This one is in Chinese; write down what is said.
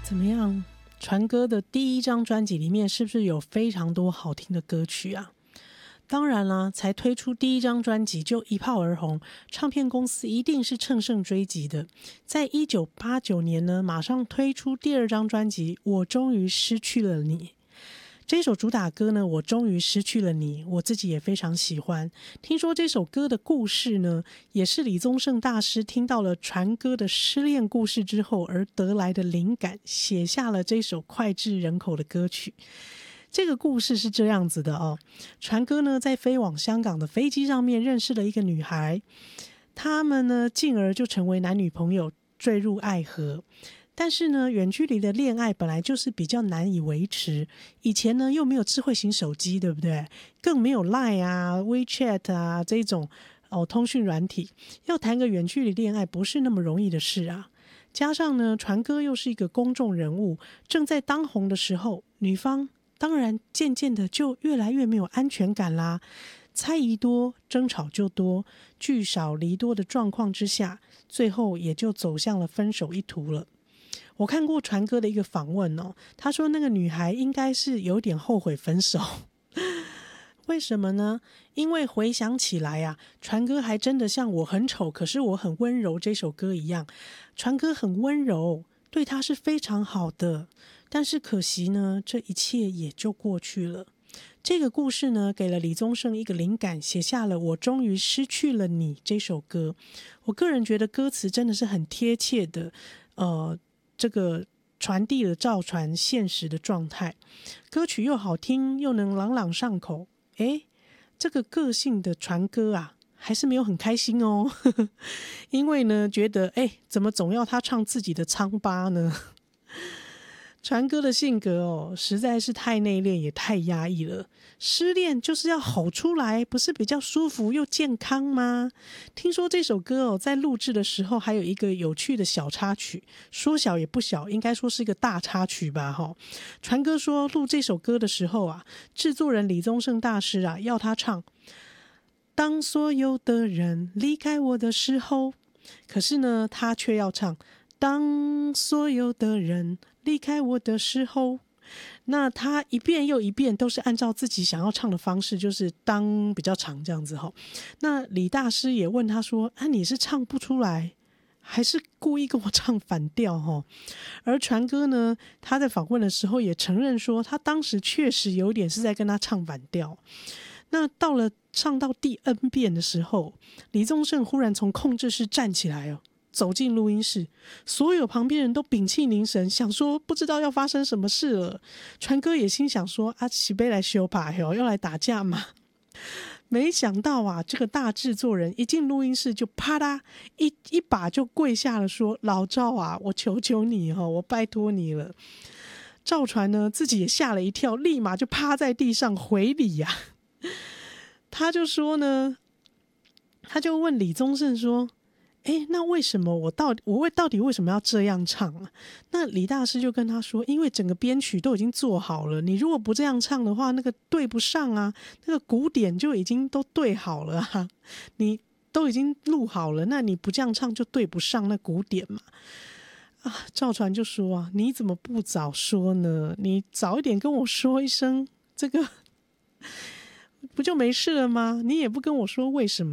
怎么样？传歌的第一张专辑里面是不是有非常多好听的歌曲啊？当然啦，才推出第一张专辑就一炮而红，唱片公司一定是乘胜追击的。在1989年呢，马上推出第二张专辑《我终于失去了你》。这首主打歌呢，我终于失去了你，我自己也非常喜欢。听说这首歌的故事呢，也是李宗盛大师听到了传歌的失恋故事之后而得来的灵感，写下了这首脍炙人口的歌曲。这个故事是这样子的哦，传歌呢在飞往香港的飞机上面认识了一个女孩，他们呢进而就成为男女朋友，坠入爱河。但是呢，远距离的恋爱本来就是比较难以维持，以前呢又没有智慧型手机，对不对？更没有 Line 啊、WeChat 啊这种通讯软体，要谈个远距离恋爱不是那么容易的事啊。加上呢，传歌又是一个公众人物，正在当红的时候，女方当然渐渐的就越来越没有安全感啦。猜疑多，争吵就多，聚少离多的状况之下，最后也就走向了分手一途了。我看过传歌的一个访问哦，他说那个女孩应该是有点后悔分手。为什么呢？因为回想起来啊，传歌还真的像我很丑可是我很温柔这首歌一样，传歌很温柔，对他是非常好的，但是可惜呢，这一切也就过去了。这个故事呢，给了李宗盛一个灵感，写下了《我终于失去了你》这首歌。我个人觉得歌词真的是很贴切的，这个传递了赵传现实的状态，歌曲又好听又能朗朗上口。这个个性的传歌啊，还是没有很开心哦。因为呢，觉得怎么总要他唱自己的疮疤呢？传歌的性格实在是太内敛也太压抑了。失恋就是要吼出来，不是比较舒服又健康吗？听说这首歌在录制的时候还有一个有趣的小插曲，说小也不小，应该说是一个大插曲吧。传歌说录这首歌的时候啊，制作人李宗盛大师啊要他唱当所有的人离开我的时候，可是呢他却要唱当所有的人离开我的时候。那他一遍又一遍都是按照自己想要唱的方式，就是当比较长这样子。那李大师也问他说你是唱不出来还是故意跟我唱反调？而传歌呢，他在访问的时候也承认说他当时确实有点是在跟他唱反调。那到了唱到第 N 遍的时候，李宗盛忽然从控制室站起来走进录音室，所有旁边人都屏气凝神，想说不知道要发生什么事了。传歌也心想说是要来修牌要来打架嘛。没想到啊，这个大制作人一进录音室就啪啦一把就跪下了，说老赵啊，我求求你我拜托你了。赵传呢自己也吓了一跳，立马就趴在地上回礼啊。他就说呢，他就问李宗盛说那为什么我到底为什么要这样唱啊？那李大师就跟他说，因为整个编曲都已经做好了，你如果不这样唱的话，那个对不上啊，那个鼓点就已经都对好了啊，你都已经录好了，那你不这样唱就对不上那鼓点嘛。赵传就说你怎么不早说呢？你早一点跟我说一声，这个不就没事了吗？你也不跟我说为什么。